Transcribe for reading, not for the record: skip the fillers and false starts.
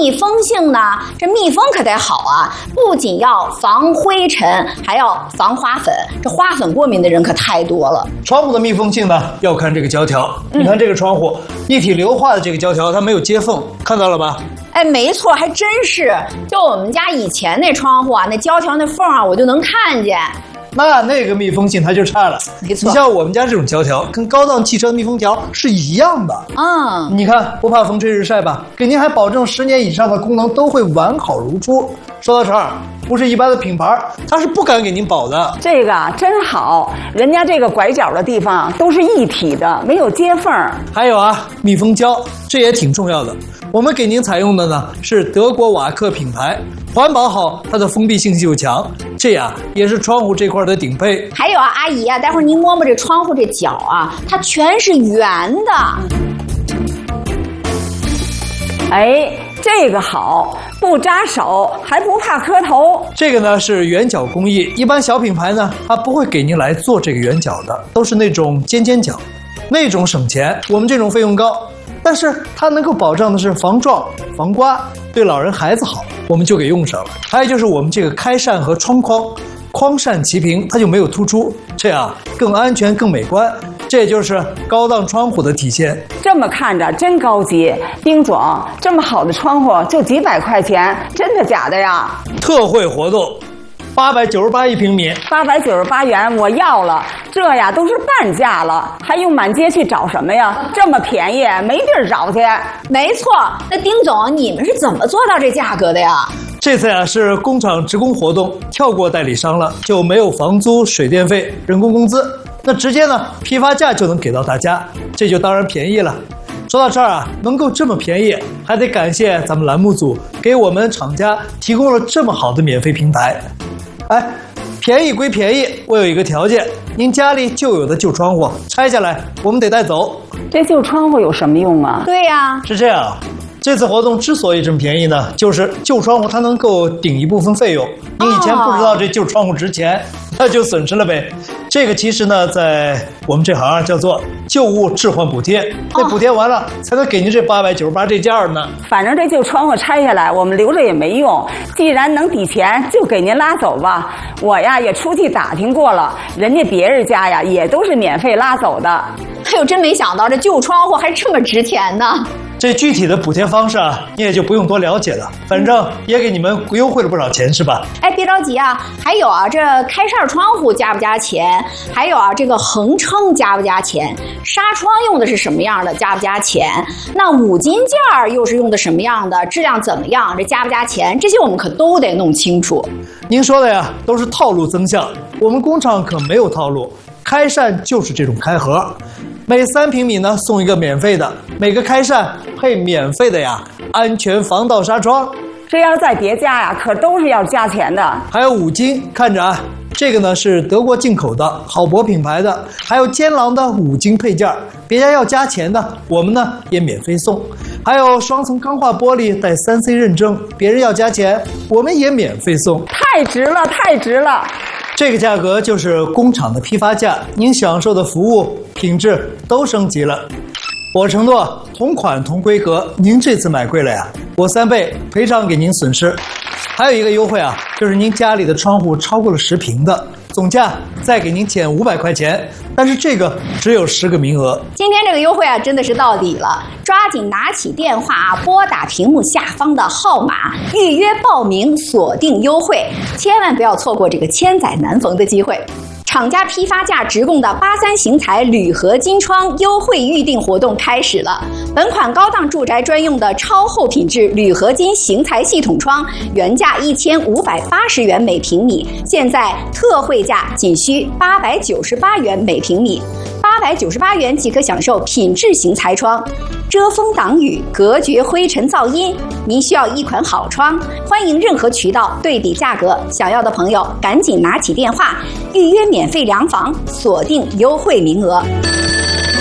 密封性呢，这密封可得好啊，不仅要防灰尘，还要防花粉。这花粉过敏的人可太多了。 窗户的密封性呢，要看这个胶条。你看这个窗户，一体硫化的这个胶条，它没有接缝，看到了吧？ 哎，没错，还真是。就我们家以前那窗户啊，那胶条那缝啊，我就能看见。 那个密封性它就差了。 没错， 你像我们家这种胶条，跟高档汽车密封条是一样的。你看不怕风吹日晒吧？给您还保证10年以上的功能都会完好如初。说到这儿，不是一般的品牌，它是不敢给您保的。 这个真好，人家这个拐角的地方都是一体的，没有接缝。 还有啊，密封胶，这也挺重要的。我们给您采用的呢是德国瓦克品牌，环保好，它的封闭性又强，这样也是窗户这块的顶配。 还有啊，阿姨啊，待会儿您摸摸这窗户这角啊，它全是圆的。 哎，这个好，不扎手，还不怕磕头。 这个呢是圆角工艺，一般小品牌呢它不会给您来做这个圆角的，都是那种尖尖角，那种省钱，我们这种费用高。但是它能够保障的是防撞、防刮，对老人孩子好，我们就给用上了。还有就是我们这个开扇和窗框，框扇齐平，它就没有突出，这样更安全、更美观。这就是高档窗户的体现。 这么看着真高级，丁总，这么好的窗户就几百块钱，真的假的呀？ 特惠活动，898一平米 ，898元我要了，这呀都是半价了，还用满街去找什么呀？这么便宜，没地儿找去。 没错，那丁总，你们是怎么做到这价格的呀？ 这次呀是工厂职工活动，跳过代理商了，就没有房租、水电费、人工工资，那直接呢批发价就能给到大家，这就当然便宜了。说到这儿啊，能够这么便宜，还得感谢咱们栏目组给我们厂家提供了这么好的免费平台。哎，便宜归便宜，我有一个条件，您家里旧有的旧窗户拆下来，我们得带走。 这旧窗户有什么用啊？ 对呀， 是这样。这次活动之所以这么便宜呢，就是旧窗户它能够顶一部分费用。你以前不知道这旧窗户值钱，那就损失了呗。这个其实呢，在我们这行叫做旧物置换补贴，那补贴完了才能给您这898这价呢。 反正这旧窗户拆下来，我们留着也没用。既然能抵钱，就给您拉走吧。我呀也出去打听过了，人家别人家呀也都是免费拉走的。 哎呦，真没想到这旧窗户还这么值钱呢。 这具体的补贴方式啊，你也就不用多了解了，反正也给你们优惠了不少钱，是吧？ 哎，别着急啊，还有啊，这开扇窗户加不加钱？还有啊，这个横撑加不加钱？纱窗用的是什么样的？加不加钱？那五金件儿又是用的什么样的？质量怎么样？这加不加钱？这些我们可都得弄清楚。 您说的呀，都是套路增项，我们工厂可没有套路，开扇就是这种开盒。每3平米呢送一个免费的，每个开扇配免费的呀安全防盗纱窗。 这要在别家呀，可都是要加钱的。 还有五金，看着啊，这个呢是德国进口的好博品牌的，还有坚狼的五金配件，别家要加钱的，我们呢也免费送。还有双层钢化玻璃带3C 认证，别人要加钱，我们也免费送。 太值了，太值了！ 这个价格就是工厂的批发价，您享受的服务品质都升级了。我承诺同款同规格，您这次买贵了呀，我3倍赔偿给您损失。还有一个优惠啊，就是您家里的窗户超过了10平的，总价再给您减500块钱，但是这个只有10个名额。 今天这个优惠啊，真的是到底了，抓紧拿起电话啊，拨打屏幕下方的号码，预约报名，锁定优惠，千万不要错过这个千载难逢的机会。厂家批发价直供的83型材铝合金窗优惠预定活动开始了。本款高档住宅专用的超厚品质铝合金型材系统窗，原价1580元每平米，现在特惠价仅需898元每平米。898元即可享受品质型材窗，遮风挡雨，隔绝灰尘噪音。您需要一款好窗，欢迎任何渠道对比价格，想要的朋友赶紧拿起电话预约免费量房，锁定优惠名额。